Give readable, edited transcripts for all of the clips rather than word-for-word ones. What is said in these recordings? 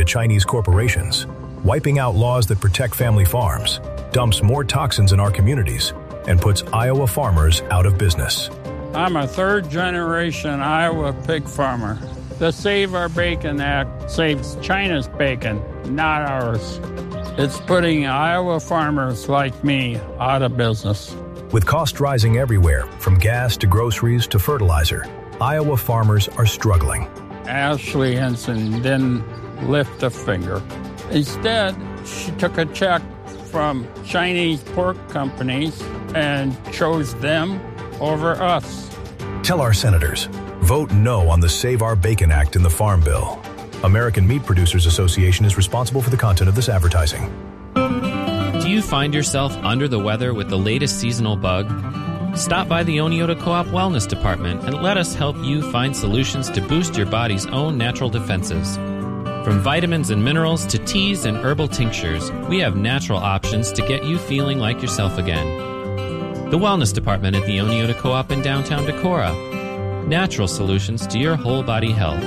Chinese corporations, wiping out laws that protect family farms, dumps more toxins in our communities, and puts Iowa farmers out of business. I'm a third-generation Iowa pig farmer. The Save Our Bacon Act saves China's bacon, not ours. It's putting Iowa farmers like me out of business. With costs rising everywhere, from gas to groceries to fertilizer, Iowa farmers are struggling. Ashley Henson didn't lift a finger. Instead, she took a check from Chinese pork companies and chose them over us. Tell our senators, vote no on the Save Our Bacon Act in the Farm Bill. American Meat Producers Association is responsible for the content of this advertising. Do you find yourself under the weather with the latest seasonal bug? Stop by the Oneota Co-op Wellness Department and let us help you find solutions to boost your body's own natural defenses. From vitamins and minerals to teas and herbal tinctures, we have natural options to get you feeling like yourself again. The Wellness Department at the Oneota Co-op in downtown Decorah. Natural solutions to your whole body health.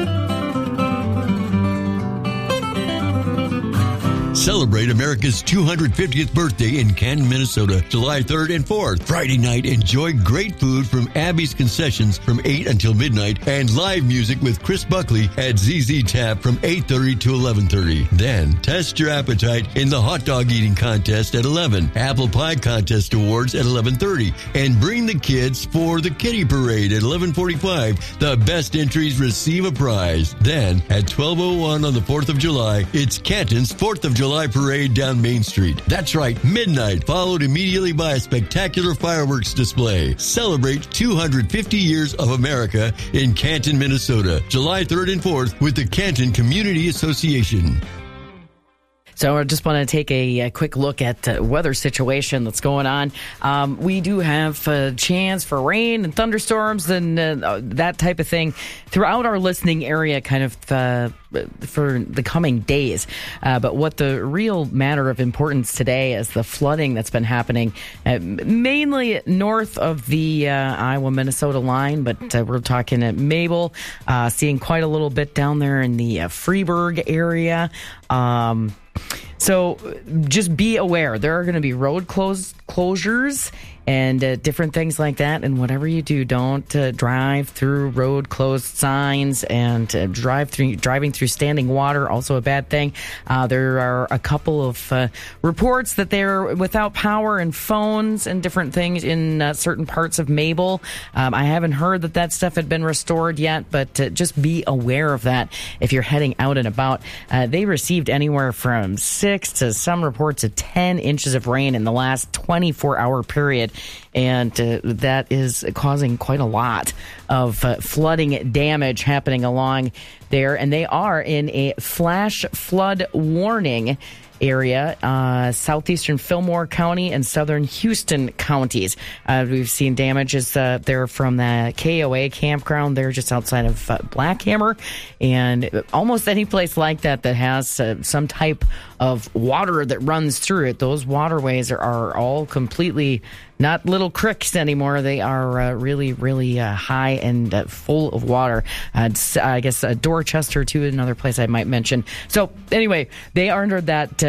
Celebrate America's 250th birthday in Canton, Minnesota, July 3rd and 4th. Friday night, enjoy great food from Abby's Concessions from 8 until midnight and live music with Chris Buckley at ZZ Tap from 8:30 to 11:30. Then, test your appetite in the hot dog eating contest at 11, apple pie contest awards at 11:30, and bring the kids for the kitty parade at 11:45. The best entries receive a prize. Then, at 12:01 on the 4th of July, it's Canton's 4th of July parade down Main Street. That's right, midnight, followed immediately by a spectacular fireworks display. Celebrate 250 years of America in Canton, Minnesota, July 3rd and 4th with the Canton Community Association. So I just want to take a quick look at the weather situation that's going on. We do have a chance for rain and thunderstorms and that type of thing throughout our listening area kind of for the coming days. But what the real matter of importance today is the flooding that's been happening mainly north of the Iowa-Minnesota line, but we're talking at Mabel, seeing quite a little bit down there in the Freeburg area. So just be aware. There are going to be road closures and different things like that. And whatever you do, don't drive through road closed signs and driving through standing water. Also a bad thing. There are a couple of reports that they're without power and phones and different things in certain parts of Mabel. I haven't heard that stuff had been restored yet, but just be aware of that if you're heading out and about. They received anywhere from 6 to some reports of 10 inches of rain in the last 24-hour period. And that is causing quite a lot of flooding damage happening along there. And they are in a flash flood warning area, southeastern Fillmore County and southern Houston counties. We've seen damages there from the KOA campground there just outside of Blackhammer, and almost any place like that has some type of water that runs through it. Those waterways are all completely not little creeks anymore. They are really, really high and full of water. I guess Dorchester, too, another place I might mention. So anyway, they are under that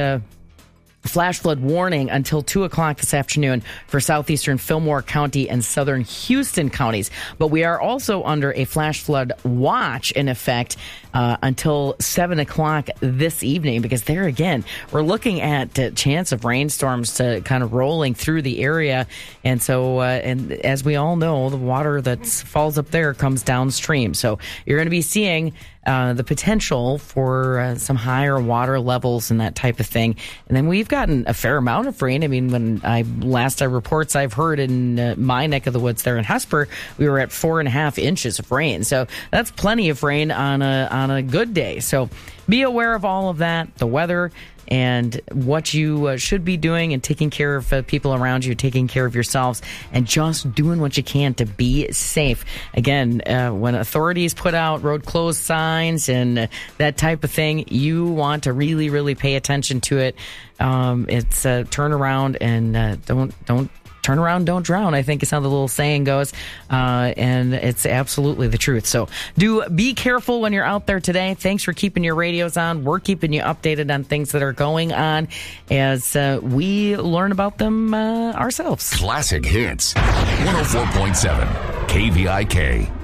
flash flood warning until 2 o'clock this afternoon for southeastern Fillmore County and southern Houston counties. But we are also under a flash flood watch in effect until 7 o'clock this evening, because there again, we're looking at chance of rainstorms kind of rolling through the area. And so, and as we all know, the water that falls up there comes downstream. So you're going to be seeing the potential for some higher water levels and that type of thing. And then we've gotten a fair amount of rain. I mean, when last reports I've heard in my neck of the woods there in Hesper, we were at 4.5 inches of rain. So that's plenty of rain on a good day. So be aware of all of that, the weather, and what you should be doing, and taking care of people around you, taking care of yourselves, and just doing what you can to be safe. Again, when authorities put out road closed signs and that type of thing, you want to really, really pay attention to it. It's turn around and don't turn around, don't drown, I think is how the little saying goes. And it's absolutely the truth. So do be careful when you're out there today. Thanks for keeping your radios on. We're keeping you updated on things that are going on as we learn about them ourselves. Classic Hits, 104.7 KVIK.